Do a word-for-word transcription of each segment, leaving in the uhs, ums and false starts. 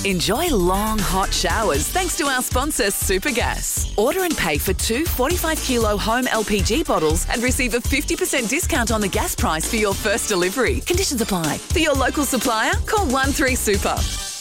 Enjoy long, hot showers thanks to our sponsor, Supergas. Order and pay for two forty-five kilo home L P G bottles and receive a fifty percent discount on the gas price for your first delivery. Conditions apply. For your local supplier, call one three super.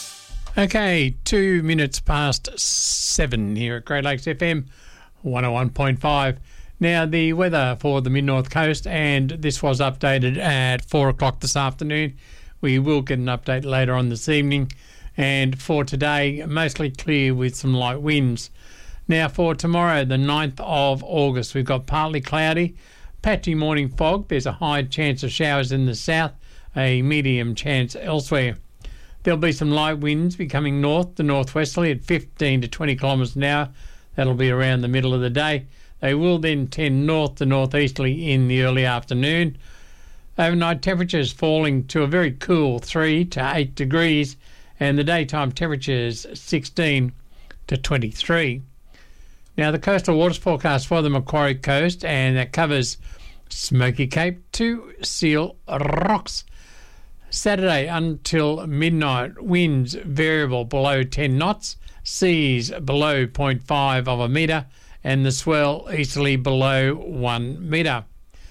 Okay, two minutes past seven here at Great Lakes F M one oh one point five. Now, the weather for the Mid-North Coast, and this was updated at four o'clock this afternoon. We will get an update later on this evening. And for today, mostly clear with some light winds. Now, for tomorrow, the ninth of August, we've got partly cloudy, patchy morning fog. There's a high chance of showers in the south, a medium chance elsewhere. There'll be some light winds becoming north to northwesterly at fifteen to twenty kilometres an hour. That'll be around the middle of the day. They will then tend north to northeasterly in the early afternoon. Overnight temperatures falling to a very cool three to eight degrees, and the daytime temperatures sixteen to twenty-three. Now, the coastal waters forecast for the Macquarie Coast, and that covers Smoky Cape to Seal Rocks. Saturday until midnight, winds variable below ten knots, seas below zero point five of a metre, and the swell easterly below one metre.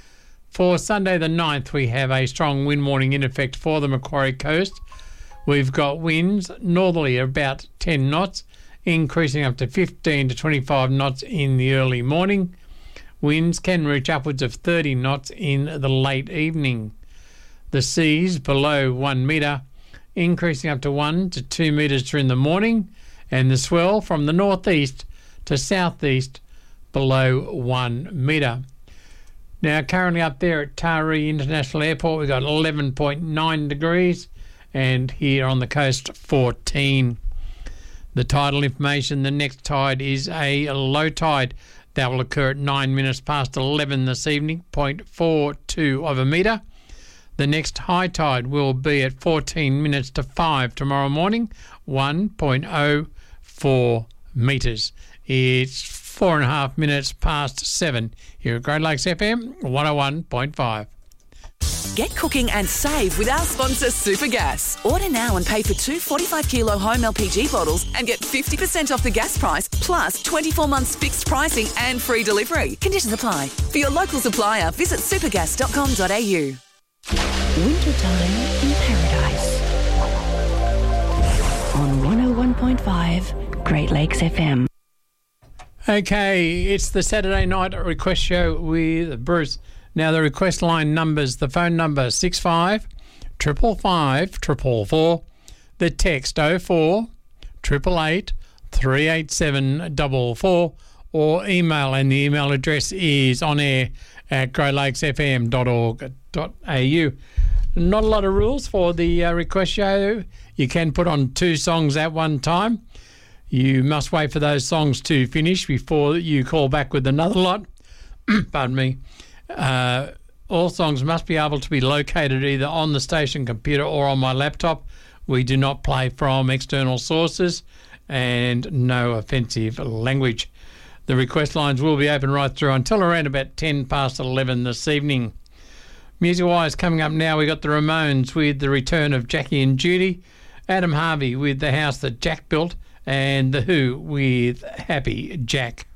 For Sunday the ninth, we have a strong wind warning in effect for the Macquarie Coast. We've got winds northerly about ten knots, increasing up to fifteen to twenty-five knots in the early morning. Winds can reach upwards of thirty knots in the late evening. The seas below one metre, increasing up to one to two metres during the morning, and the swell from the northeast to southeast below one metre. Now, currently up there at Taree International Airport, we've got eleven point nine degrees, and here on the coast, fourteen. The tidal information, the next tide is a low tide. That will occur at nine minutes past eleven this evening, zero point four two of a metre. The next high tide will be at fourteen minutes to five tomorrow morning, one point oh four metres. It's four and a half minutes past seven here at Great Lakes F M one oh one point five. Get cooking and save with our sponsor, Supergas. Order now and pay for two forty-five kilo home L P G bottles and get fifty percent off the gas price, plus twenty-four months fixed pricing and free delivery. Conditions apply. For your local supplier, visit supergas dot com dot a u. Wintertime in Paradise on one oh one point five Great Lakes F M. Okay, it's the Saturday night request show with Bruce. Now, the request line numbers, the phone number six five five five five four four, the text oh four eight eight eight three eight seven four four, or email, and the email address is on air at great lakes f m dot org dot a u. Not a lot of rules for the uh, request show. You can put on two songs at one time. You must wait for those songs to finish before you call back with another lot. Pardon me. Uh, all songs must be able to be located either on the station computer or on my laptop. We do not play from external sources, and no offensive language. The request lines will be open right through until around about ten past eleven this evening. Music-wise, coming up now, we got the Ramones with the return of Jackie and Judy, Adam Harvey with The House That Jack Built, and The Who with Happy Jack.